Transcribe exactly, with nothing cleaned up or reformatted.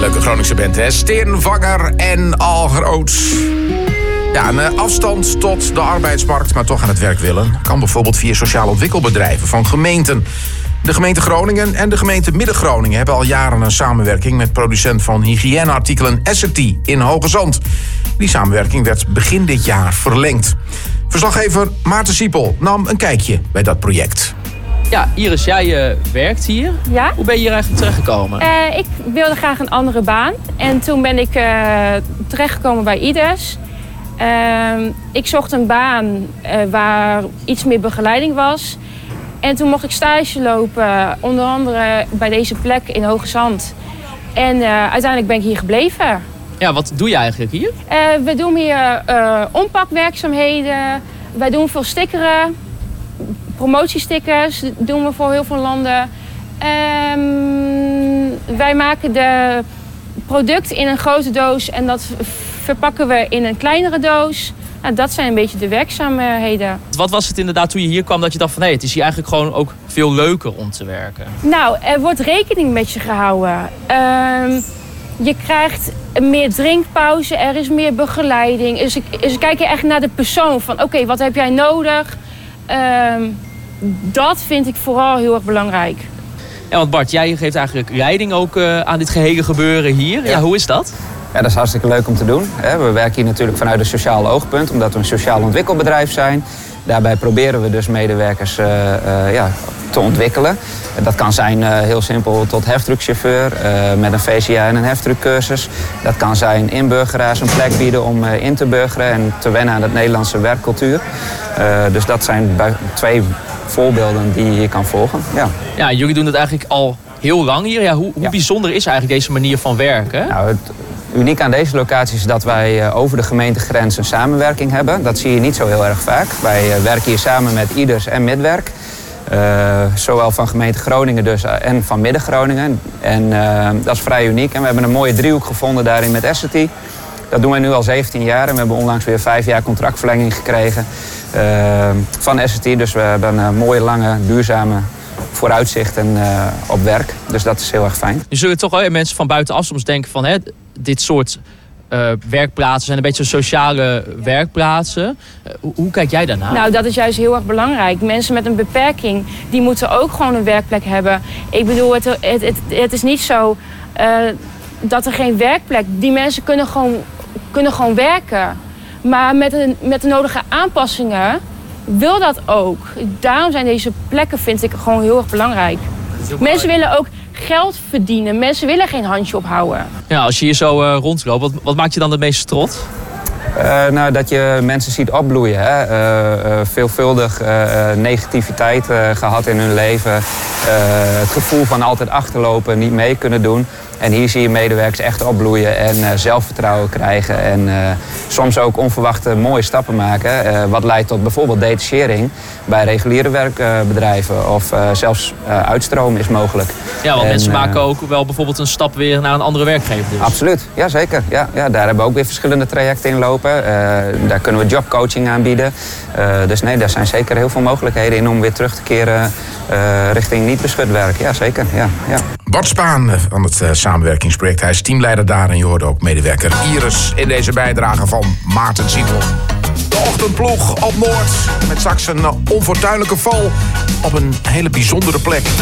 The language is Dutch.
leuke Groningse band, hè? Steenvanger en Algroot. Ja, een afstand tot de arbeidsmarkt, maar toch aan het werk willen, kan bijvoorbeeld via sociaal ontwikkelbedrijven van gemeenten. De gemeente Groningen en de gemeente Midden-Groningen hebben al jaren een samenwerking met producent van hygiëneartikelen Essity in Hoge Zand. Die samenwerking werd begin dit jaar verlengd. Verslaggever Maarten Siepel nam een kijkje bij dat project. Ja, Iris, jij uh, werkt hier. Ja? Hoe ben je hier eigenlijk terechtgekomen? Uh, ik wilde graag een andere baan. En toen ben ik uh, terechtgekomen bij Ides. Uh, ik zocht een baan uh, waar iets meer begeleiding was. En toen mocht ik stage lopen, onder andere bij deze plek in Hoge Zand. En uh, uiteindelijk ben ik hier gebleven. Ja, wat doe je eigenlijk hier? Uh, we doen hier uh, ompakwerkzaamheden. Wij doen veel stickeren. Promotiestickers doen we voor heel veel landen. Um, wij maken de product in een grote doos en dat verpakken we in een kleinere doos. Nou, dat zijn een beetje de werkzaamheden. Wat was het inderdaad toen je hier kwam dat je dacht van hé, het is hier eigenlijk gewoon ook veel leuker om te werken? Nou, er wordt rekening met je gehouden. Um, je krijgt meer drinkpauze, er is meer begeleiding. Dus ik, dus ik kijk echt naar de persoon van oké, okay, wat heb jij nodig? Um, dat vind ik vooral heel erg belangrijk. Ja, want Bart, jij geeft eigenlijk leiding ook uh, aan dit gehele gebeuren hier. Ja. Ja, hoe is dat? Ja, dat is hartstikke leuk om te doen. We werken hier natuurlijk vanuit een sociaal oogpunt, omdat we een sociaal ontwikkelbedrijf zijn. Daarbij proberen we dus medewerkers uh, uh, ja, te ontwikkelen. Dat kan zijn uh, heel simpel tot heftruckchauffeur uh, met een V C A en een heftruckcursus. Dat kan zijn inburgeraars een plek bieden om uh, in te burgeren en te wennen aan de Nederlandse werkcultuur. Uh, dus dat zijn twee voorbeelden die je hier kan volgen. Ja, ja, jullie doen het eigenlijk al heel lang hier. Ja, hoe hoe ja. bijzonder is eigenlijk deze manier van werken? Nou, het uniek aan deze locatie is dat wij over de gemeentegrens een samenwerking hebben. Dat zie je niet zo heel erg vaak. Wij werken hier samen met Ides en Midwerk. Uh, zowel van gemeente Groningen dus en van Midden-Groningen. En uh, dat is vrij uniek. En we hebben een mooie driehoek gevonden daarin met Essity. Dat doen wij nu al zeventien jaar en we hebben onlangs weer vijf jaar contractverlenging gekregen uh, van Essity. Dus we hebben een mooie, lange, duurzame vooruitzichten uh, op werk. Dus dat is heel erg fijn. Nu zullen toch wel mensen van buitenaf soms denken van hè, dit soort uh, werkplaatsen zijn een beetje sociale werkplaatsen. Uh, hoe, hoe kijk jij daarnaar? Nou, dat is juist heel erg belangrijk. Mensen met een beperking, die moeten ook gewoon een werkplek hebben. Ik bedoel, het, het, het, het is niet zo uh, dat er geen werkplek... Die mensen kunnen gewoon, kunnen gewoon werken. Maar met, een, met de nodige aanpassingen wil dat ook. Daarom zijn deze plekken, vind ik, gewoon heel erg belangrijk. Mensen willen ook geld verdienen. Mensen willen geen handje ophouden. Ja, als je hier zo uh, rondloopt, wat, wat maakt je dan het meest trots? Uh, nou, dat je mensen ziet opbloeien. Hè? Uh, uh, veelvuldig uh, negativiteit uh, gehad in hun leven. Uh, het gevoel van altijd achterlopen, niet mee kunnen doen. En hier zie je medewerkers echt opbloeien en uh, zelfvertrouwen krijgen. En uh, soms ook onverwachte mooie stappen maken. Uh, wat leidt tot bijvoorbeeld detachering bij reguliere werkbedrijven. Uh, of uh, zelfs uh, uitstroom is mogelijk. Ja, want en, mensen maken uh, ook wel bijvoorbeeld een stap weer naar een andere werkgever. Dus. Absoluut, ja zeker. Ja, ja, daar hebben we ook weer verschillende trajecten in lopen. Uh, daar kunnen we jobcoaching aanbieden. Uh, dus nee, daar zijn zeker heel veel mogelijkheden in om weer terug te keren uh, richting niet beschut werk. Ja, zeker. Ja, ja. Bart Spaan van het uh, samenwerkingsproject. Hij is teamleider daar en je hoorde ook medewerker Iris in deze bijdrage van Maarten Siepel. De ochtendploeg op Noord met straks een onfortuinlijke val op een hele bijzondere plek.